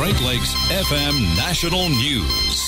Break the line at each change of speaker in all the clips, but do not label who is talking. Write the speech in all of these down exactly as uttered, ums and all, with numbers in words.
Great Lakes F M National News.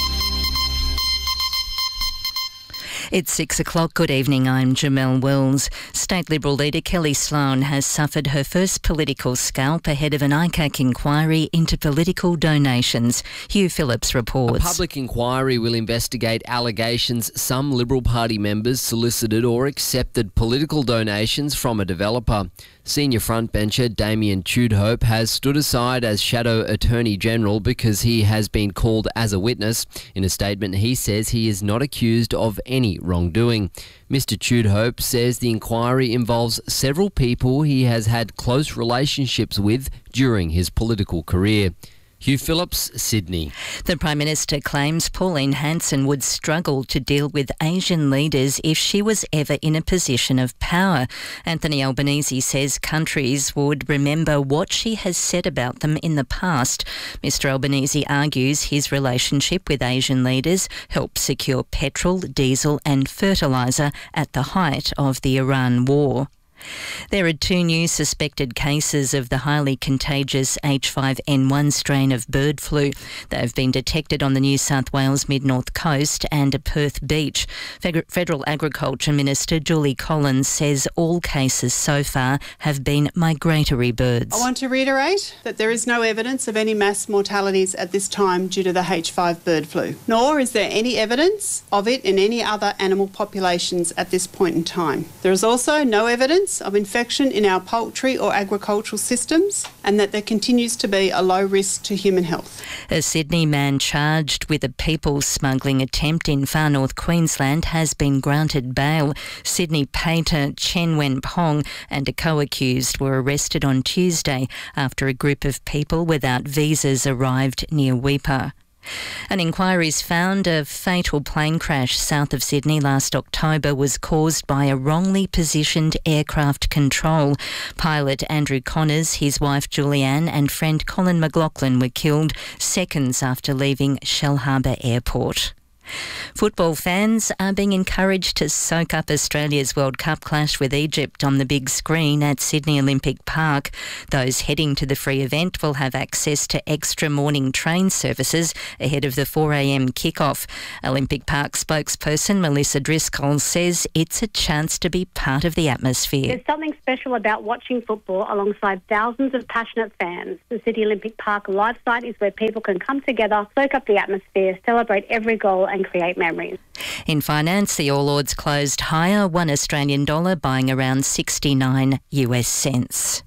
It's six o'clock. Good evening, I'm Jamelle Wells. State Liberal leader Kelly Sloan has suffered her first political scalp ahead of an I C A C inquiry into political donations. Hugh Phillips reports.
A public inquiry will investigate allegations some Liberal Party members solicited or accepted political donations from a developer. Senior frontbencher Damien Tudhope has stood aside as Shadow Attorney General because he has been called as a witness. In a statement, he says he is not accused of any wrongdoing. Mister Tudhope says the inquiry involves several people he has had close relationships with during his political career. Hugh Phillips, Sydney.
The Prime Minister claims Pauline Hanson would struggle to deal with Asian leaders if she was ever in a position of power. Anthony Albanese says countries would remember what she has said about them in the past. Mister Albanese argues his relationship with Asian leaders helped secure petrol, diesel and fertiliser at the height of the Iran war. There are two new suspected cases of the highly contagious H five N one strain of bird flu. They have been detected on the New South Wales mid-north coast and a Perth beach. Federal Agriculture Minister Julie Collins says all cases so far have been migratory birds.
I want to reiterate that there is no evidence of any mass mortalities at this time due to the H five bird flu, nor is there any evidence of it in any other animal populations at this point in time. There is also no evidence of infection in our poultry or agricultural systems, and that there continues to be a low risk to human health.
A Sydney man charged with a people smuggling attempt in far north Queensland has been granted bail. Sydney painter Chen Wen Pong and a co-accused were arrested on Tuesday after a group of people without visas arrived near Weipa. An inquiry's found a fatal plane crash south of Sydney last October was caused by a wrongly positioned aircraft control. Pilot Andrew Connors, his wife Julianne and friend Colin McLaughlin were killed seconds after leaving Shellharbour Airport. Football fans are being encouraged to soak up Australia's World Cup clash with Egypt on the big screen at Sydney Olympic Park. Those heading to the free event will have access to extra morning train services ahead of the four a m kickoff. Olympic Park spokesperson Melissa Driscoll says it's a chance to be part of the atmosphere.
There's something special about watching football alongside thousands of passionate fans. The Sydney Olympic Park live site is where people can come together, soak up the atmosphere, celebrate every goal and create memories.
In finance, the All Ords closed higher, one Australian dollar buying around sixty-nine US cents.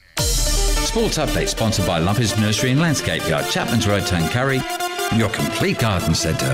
Sports Update sponsored by Lumpy's Nursery and Landscape Yard, Chapman's Road, Tuncurry, your complete garden centre.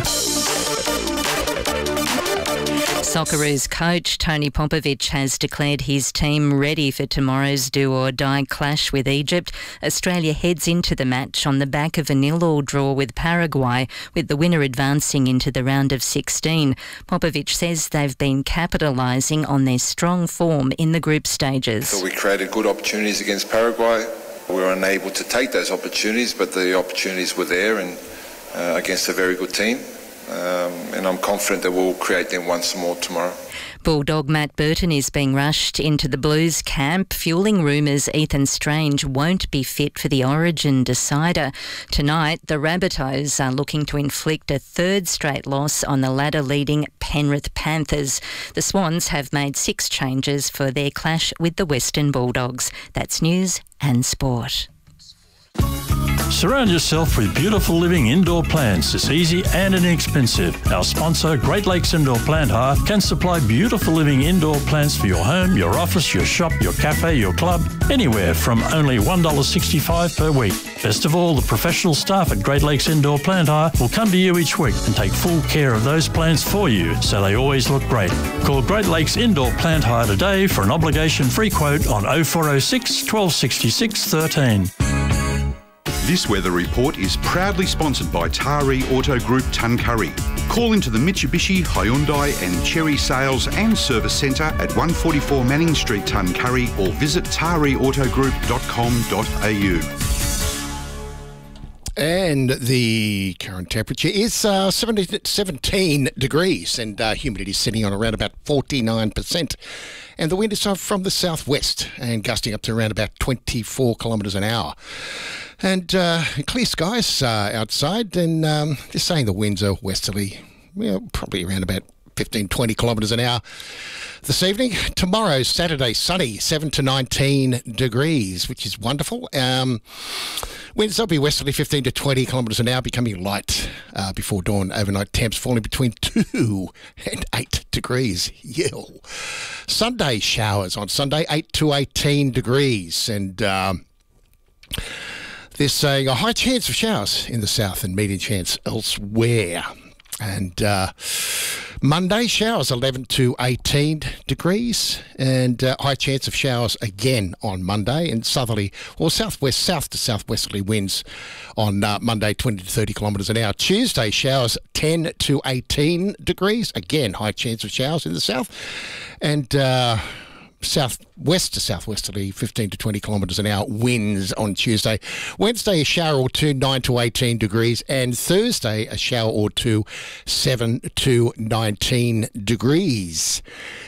Socceroos coach Tony Popovic has declared his team ready for tomorrow's do-or-die clash with Egypt. Australia heads into the match on the back of a nil-all draw with Paraguay, with the winner advancing into the round of sixteen. Popovic says they've been capitalising on their strong form in the group stages.
So we created good opportunities against Paraguay. We were unable to take those opportunities, but the opportunities were there and uh, against a very good team. Um, and I'm confident that we'll create them once more tomorrow.
Bulldog Matt Burton is being rushed into the Blues camp, fueling rumours Ethan Strange won't be fit for the Origin decider. Tonight, the Rabbitohs are looking to inflict a third straight loss on the ladder-leading Penrith Panthers. The Swans have made six changes for their clash with the Western Bulldogs. That's news and sport.
Surround yourself with beautiful living indoor plants. It's easy and inexpensive. Our sponsor, Great Lakes Indoor Plant Hire, can supply beautiful living indoor plants for your home, your office, your shop, your cafe, your club, anywhere from only one dollar sixty-five per week. Best of all, the professional staff at Great Lakes Indoor Plant Hire will come to you each week and take full care of those plants for you so they always look great. Call Great Lakes Indoor Plant Hire today for an obligation-free quote on oh four oh six, one two six six, one three.
This weather report is proudly sponsored by Taree Auto Group Tuncurry. Call into the Mitsubishi, Hyundai and Chery Sales and Service Centre at one forty-four Manning Street, Tuncurry, or visit taree auto group dot com dot a u.
And the current temperature is uh, seventeen degrees and uh, humidity sitting on around about forty-nine percent. And the wind is from the southwest and gusting up to around about twenty-four kilometres an hour. And uh, clear skies uh, outside, and um, they're saying the winds are westerly, well, probably around about fifteen, twenty kilometres an hour this evening. Tomorrow, Saturday, sunny, seven to nineteen degrees, which is wonderful. Um, winds will be westerly, fifteen to twenty kilometres an hour, becoming light uh, before dawn. Overnight temps falling between two and eight degrees. Yill. Sunday showers on Sunday, eight to eighteen degrees, and um, they're saying a high chance of showers in the south and medium chance elsewhere. And uh, Monday, showers eleven to eighteen degrees, and uh, high chance of showers again on Monday, and southerly or southwest, south to southwesterly winds on uh, Monday, twenty to thirty kilometres an hour. Tuesday, showers ten to eighteen degrees, again high chance of showers in the south, and uh, southwest to southwesterly, fifteen to twenty kilometres an hour winds on Tuesday. Wednesday, a shower or two, nine to eighteen degrees, and Thursday, a shower or two, seven to nineteen degrees.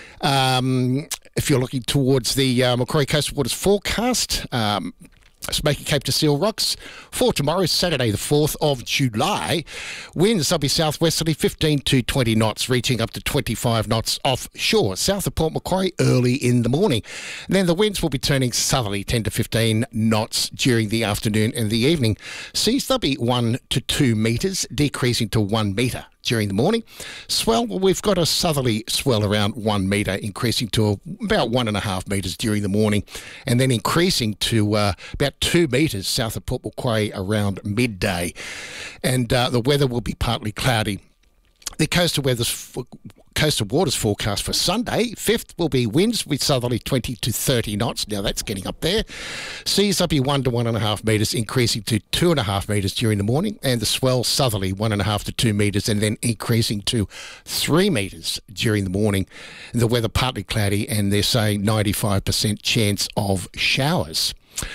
Um, if you're looking towards the uh, Macquarie Coastal Waters forecast, um, Smoky Cape to Seal Rocks for tomorrow, Saturday the fourth of July. Winds will be southwesterly, fifteen to twenty knots, reaching up to twenty-five knots offshore, south of Port Macquarie early in the morning. And then the winds will be turning southerly, ten to fifteen knots during the afternoon and the evening. Seas will be one to two metres, decreasing to one metre during the morning. Swell, well, we've got a southerly swell around one metre, increasing to about one and a half metres during the morning, and then increasing to uh, about two metres south of Port Macquarie around midday. And uh, the weather will be partly cloudy. The coastal weather's coastal waters forecast for Sunday, fifth, will be winds with southerly twenty to thirty knots. Now that's getting up there. Seas will be one to one and a half metres, increasing to two and a half metres during the morning, and the swell southerly one and a half to two metres, and then increasing to three metres during the morning. And the weather partly cloudy, and they're saying ninety-five percent chance of showers.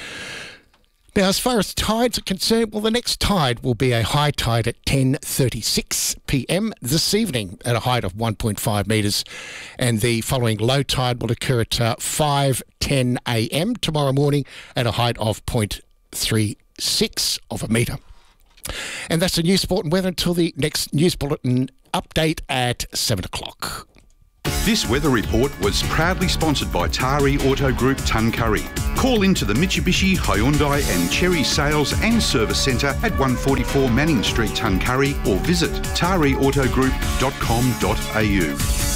Now, as far as tides are concerned, well, the next tide will be a high tide at ten thirty-six p m this evening at a height of one point five metres, and the following low tide will occur at uh, five ten a m tomorrow morning at a height of zero point three six of a metre. And that's the news, sport and weather until the next news bulletin update at seven o'clock.
This weather report was proudly sponsored by Tari Auto Group Tuncurry. Call into the Mitsubishi, Hyundai and Cherry Sales and Service Centre at one forty-four Manning Street, Tuncurry, or visit tari auto group dot com dot a u.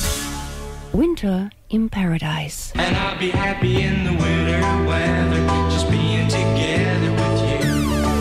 Winter in Paradise.
And I'll be happy in the winter weather, just being together with you.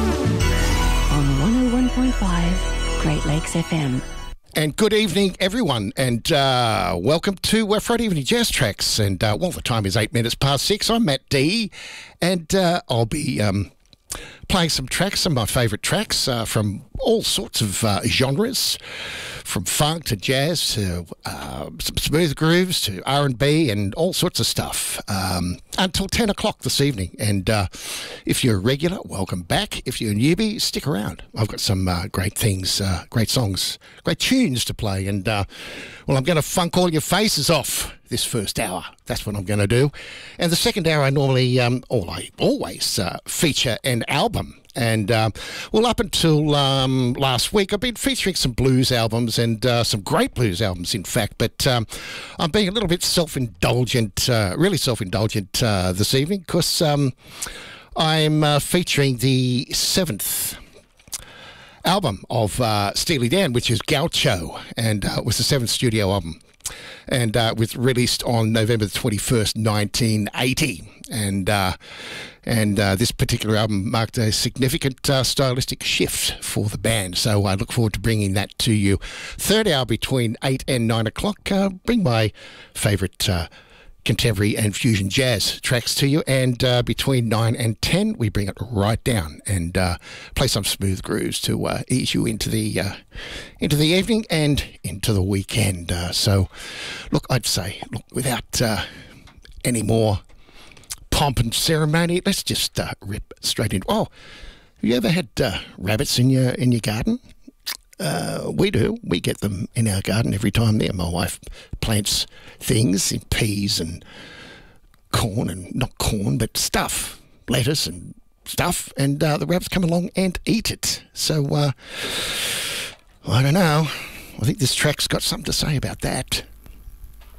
On one oh one point five Great Lakes F M.
And good evening, everyone, and uh, welcome to uh, Friday Evening Jazz Tracks. And, uh, well, the time is eight minutes past six. I'm Matt D, and uh, I'll be um, playing some tracks, some of my favourite tracks uh, from all sorts of uh, genres, from funk to jazz to uh, some smooth grooves to R and B and all sorts of stuff um, until ten o'clock this evening. And uh, if you're a regular, welcome back. If you're a newbie, stick around. I've got some uh, great things, uh, great songs, great tunes to play. And, uh, well, I'm going to funk all your faces off this first hour. That's what I'm going to do. And the second hour, I normally, um, all I always uh, feature an album. And, uh, well, up until um, last week, I've been featuring some blues albums and uh, some great blues albums, in fact. But um, I'm being a little bit self-indulgent, uh, really self-indulgent uh, this evening, because um, I'm uh, featuring the seventh album of uh, Steely Dan, which is Gaucho, and uh, it was the seventh studio album. And uh, it was released on November the twenty-first, nineteen eighty. And uh, and uh, this particular album marked a significant uh, stylistic shift for the band. So I look forward to bringing that to you. Third hour between eight and nine o'clock, uh, bring my favourite uh, contemporary and fusion jazz tracks to you. And uh, between nine and ten, we bring it right down and uh, play some smooth grooves to uh, ease you into the uh, into the evening and into the weekend. Uh, so, look, I'd say, look, without uh, any more pomp and ceremony, let's just uh, rip straight into. Oh, have you ever had uh, rabbits in your in your garden? Uh, we do. We get them in our garden every time there. My wife plants things in peas and corn, and not corn, but stuff, lettuce and stuff, and uh, the rabbits come along and eat it. So, uh, I don't know. I think this track's got something to say about that.